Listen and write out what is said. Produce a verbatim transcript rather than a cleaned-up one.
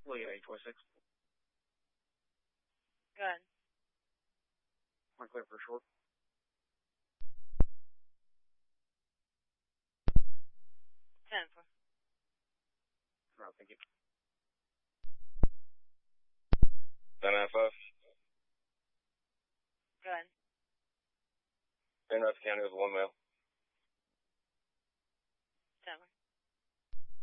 Leo eight twenty-six. Go ahead. Am I clear for short? ten four. No, thank you. ten F F. Go ahead. In Russ County with one male.